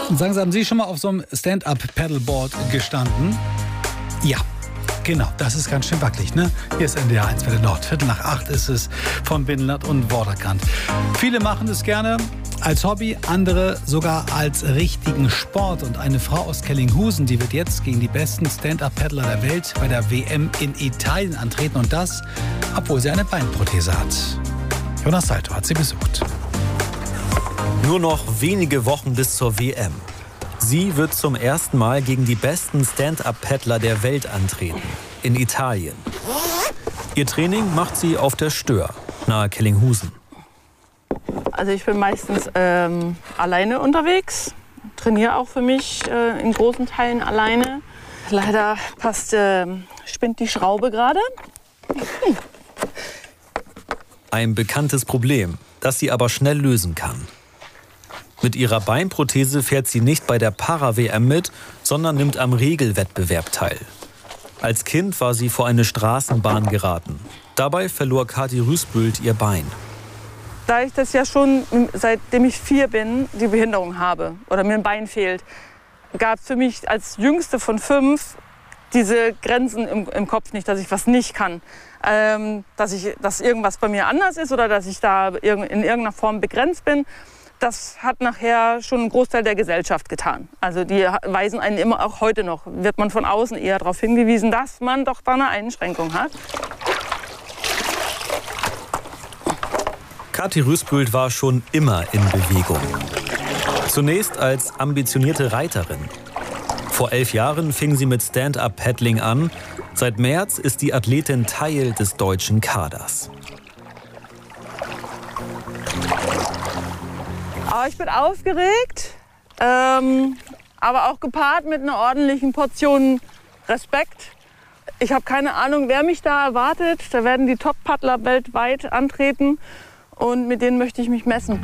Und sagen Sie, haben Sie schon mal auf so einem Stand-Up-Paddleboard gestanden? Ja. Genau, das ist ganz schön wackelig, ne? Hier ist NDR 1 Welle Nord. 7:45 ist es von Binnenland und Vorderkant. Viele machen es gerne als Hobby, andere sogar als richtigen Sport. Und eine Frau aus Kellinghusen, die wird jetzt gegen die besten Stand-Up-Paddler der Welt bei der WM in Italien antreten. Und das, obwohl sie eine Beinprothese hat. Jonas Salto hat sie besucht. Nur noch wenige Wochen bis zur WM. Sie wird zum ersten Mal gegen die besten Stand-Up-Paddler der Welt antreten, in Italien. Ihr Training macht sie auf der Stör, nahe Kellinghusen. Also ich bin meistens alleine unterwegs, trainiere auch für mich in großen Teilen alleine. Leider spinnt die Schraube gerade. Ein bekanntes Problem, das sie aber schnell lösen kann. Mit ihrer Beinprothese fährt sie nicht bei der Para-WM mit, sondern nimmt am Regelwettbewerb teil. Als Kind war sie vor eine Straßenbahn geraten. Dabei verlor Kathi Rüßbüld ihr Bein. Da ich das ja schon, seitdem ich 4 bin, die Behinderung habe oder mir ein Bein fehlt, gab es für mich als Jüngste von 5 diese Grenzen im Kopf nicht, dass ich was nicht kann. Dass irgendwas bei mir anders ist oder dass ich da in irgendeiner Form begrenzt bin. Das hat nachher schon einen Großteil der Gesellschaft getan. Also die weisen einen immer, auch heute noch, wird man von außen eher darauf hingewiesen, dass man doch da eine Einschränkung hat. Kathi Rüßbüld war schon immer in Bewegung. Zunächst als ambitionierte Reiterin. Vor 11 Jahren fing sie mit Stand-Up-Paddling an. Seit März ist die Athletin Teil des deutschen Kaders. Ich bin aufgeregt, aber auch gepaart mit einer ordentlichen Portion Respekt. Ich habe keine Ahnung, wer mich da erwartet. Da werden die Top-Paddler weltweit antreten und mit denen möchte ich mich messen.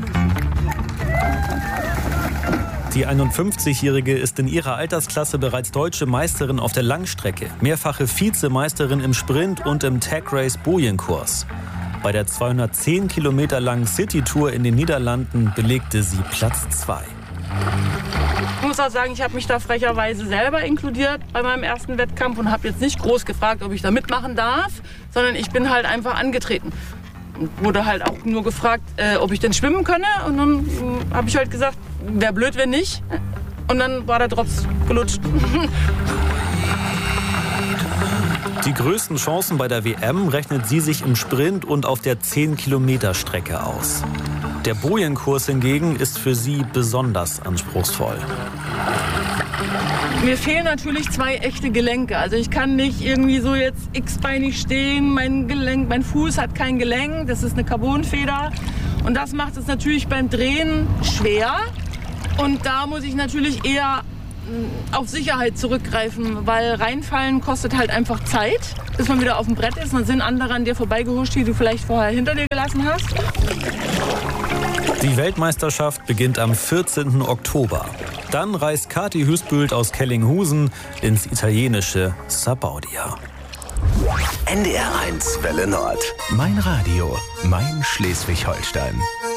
Die 51-Jährige ist in ihrer Altersklasse bereits deutsche Meisterin auf der Langstrecke, mehrfache Vizemeisterin im Sprint und im Tag Race Bojenkurs. Bei der 210 Kilometer langen City-Tour in den Niederlanden belegte sie Platz 2. Ich muss auch sagen, ich habe mich da frecherweise selber inkludiert bei meinem ersten Wettkampf und habe jetzt nicht groß gefragt, ob ich da mitmachen darf, sondern ich bin halt einfach angetreten. Und wurde halt auch nur gefragt, ob ich denn schwimmen könne. Und dann habe ich halt gesagt, wäre blöd, wenn nicht. Und dann war der Drops gelutscht. Die größten Chancen bei der WM rechnet sie sich im Sprint und auf der 10-Kilometer-Strecke aus. Der Bojenkurs hingegen ist für sie besonders anspruchsvoll. Mir fehlen natürlich 2 echte Gelenke. Also ich kann nicht irgendwie so jetzt x-beinig stehen. Mein Fuß hat kein Gelenk, das ist eine Carbonfeder. Und das macht es natürlich beim Drehen schwer. Und da muss ich natürlich eher auf Sicherheit zurückgreifen, weil reinfallen kostet halt einfach Zeit, bis man wieder auf dem Brett ist. Dann sind andere an dir vorbeigehuscht, die du vielleicht vorher hinter dir gelassen hast. Die Weltmeisterschaft beginnt am 14. Oktober. Dann reist Kathi Rüßbüld aus Kellinghusen ins italienische Sabaudia. NDR 1 Welle Nord. Mein Radio, mein Schleswig-Holstein.